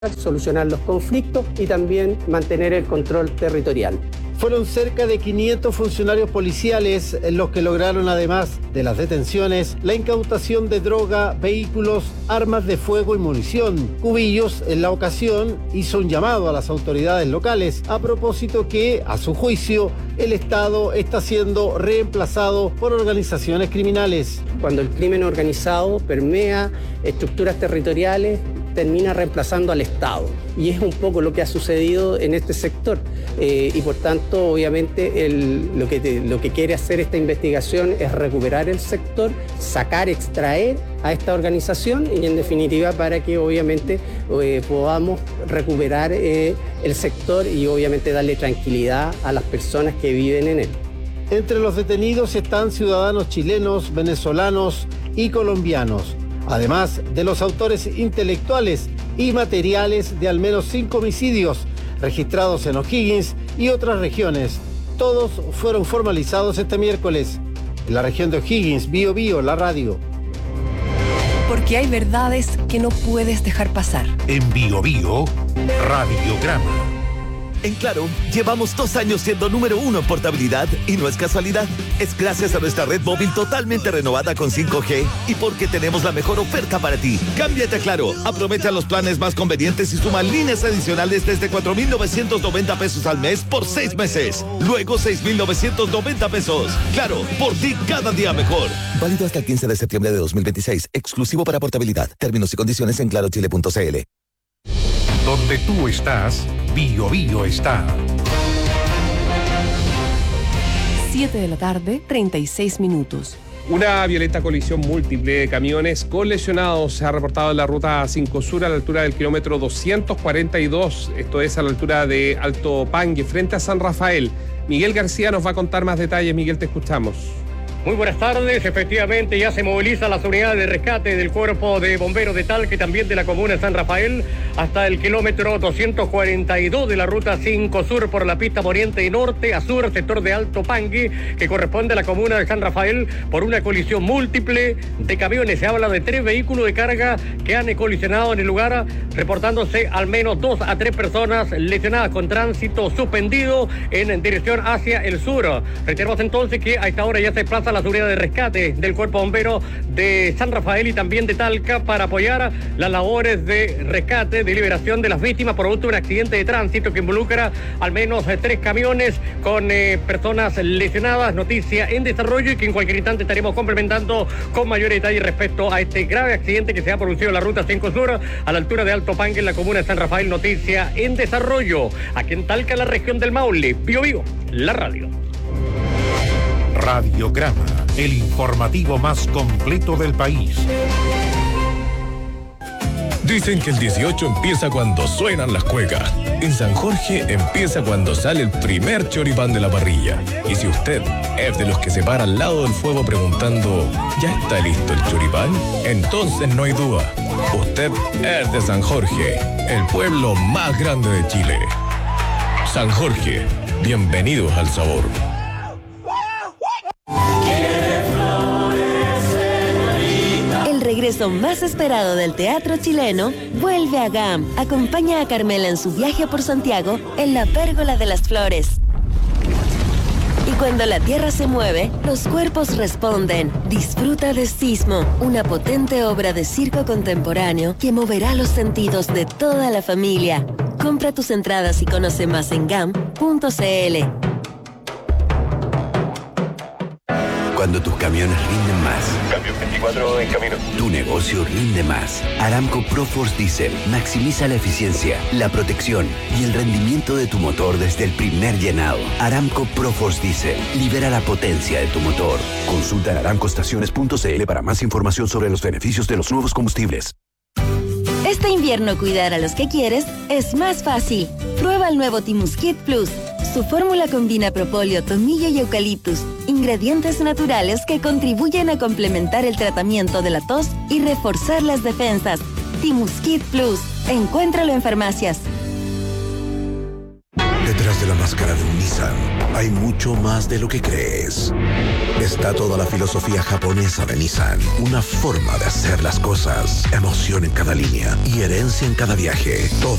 solucionar los conflictos y también mantener el control territorial. Fueron cerca de 500 funcionarios policiales los que lograron, además de las detenciones, la incautación de droga, vehículos, armas de fuego y munición. Cubillos, en la ocasión, hizo un llamado a las autoridades locales a propósito que, a su juicio, el Estado está siendo reemplazado por organizaciones criminales. Cuando el crimen organizado permea estructuras territoriales, termina reemplazando al Estado. Y es un poco lo que ha sucedido en este sector. Y por tanto, obviamente, lo que quiere hacer esta investigación es recuperar el sector, sacar, extraer a esta organización y, en definitiva, para que obviamente podamos recuperar el sector y obviamente darle tranquilidad a las personas que viven en él. Entre los detenidos están ciudadanos chilenos, venezolanos y colombianos, además de los autores intelectuales y materiales de al menos 5 homicidios registrados en O'Higgins y otras regiones. Todos fueron formalizados este miércoles. En la región de O'Higgins, Bío Bío, la radio. Porque hay verdades que no puedes dejar pasar. En Bío Bío, Radiograma. En Claro, llevamos 2 años siendo número 1 en portabilidad y no es casualidad. Es gracias a nuestra red móvil totalmente renovada con 5G y porque tenemos la mejor oferta para ti. Cámbiate a Claro, aprovecha los planes más convenientes y suma líneas adicionales desde 4,990 pesos al mes por 6 meses. Luego 6,990 pesos. Claro, por ti cada día mejor. Válido hasta el 15 de septiembre de 2026. Exclusivo para portabilidad. Términos y condiciones en clarochile.cl. Donde tú estás, Bío Bío está. 7 de la tarde, 36 minutos. Una violenta colisión múltiple de camiones con lesionados se ha reportado en la ruta 5 Sur a la altura del kilómetro 242. Esto es a la altura de Alto Pangue, frente a San Rafael. Miguel García nos va a contar más detalles. Miguel, te escuchamos. Muy buenas tardes, efectivamente ya se movilizan las unidades de rescate del Cuerpo de Bomberos de Talca y también de la comuna de San Rafael hasta el kilómetro 242 de la ruta 5 Sur por la pista poniente y norte a sur, sector de Alto Pangue, que corresponde a la comuna de San Rafael por una colisión múltiple de camiones. Se habla de 3 vehículos de carga que han colisionado en el lugar, reportándose al menos 2 a 3 personas lesionadas con tránsito suspendido en dirección hacia el sur. Reiteramos entonces que a esta hora ya se desplaza las unidades de rescate del Cuerpo Bombero de San Rafael y también de Talca para apoyar las labores de rescate, de liberación de las víctimas por un accidente de tránsito que involucra al menos 3 camiones con personas lesionadas. Noticia en desarrollo y que en cualquier instante estaremos complementando con mayor detalle respecto a este grave accidente que se ha producido en la ruta 5 Sur a la altura de Alto Pangue en la comuna de San Rafael. Noticia en desarrollo aquí en Talca, la región del Maule. Bío Bío, la radio. Radiograma, el informativo más completo del país. Dicen que el 18 empieza cuando suenan las cuecas. En San Jorge empieza cuando sale el primer choripán de la parrilla. Y si usted es de los que se para al lado del fuego preguntando ¿ya está listo el choripán? Entonces no hay duda. Usted es de San Jorge, el pueblo más grande de Chile. San Jorge, bienvenidos al sabor. El regreso más esperado del teatro chileno vuelve a GAM. Acompaña a Carmela en su viaje por Santiago en la Pérgola de las Flores. Y cuando la tierra se mueve, los cuerpos responden. Disfruta de Sismo, una potente obra de circo contemporáneo que moverá los sentidos de toda la familia. Compra tus entradas y conoce más en gam.cl. Cuando tus camiones rinden más. Cambio 24 en camino. Tu negocio rinde más. Aramco ProForce Diesel maximiza la eficiencia, la protección y el rendimiento de tu motor desde el primer llenado. Aramco ProForce Diesel libera la potencia de tu motor. Consulta en aramcoestaciones.cl para más información sobre los beneficios de los nuevos combustibles. Este invierno cuidar a los que quieres es más fácil. Prueba el nuevo Timuskit Plus. Su fórmula combina propóleo, tomillo y eucaliptus, ingredientes naturales que contribuyen a complementar el tratamiento de la tos y reforzar las defensas. Timuskit Plus. Encuéntralo en farmacias. Detrás de la máscara de un Nissan hay mucho más de lo que crees. Está toda la filosofía japonesa de Nissan, una forma de hacer las cosas, emoción en cada línea y herencia en cada viaje. Todo